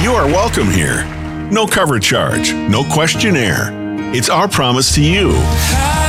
You are welcome here. No cover charge, no questionnaire. It's our promise to you.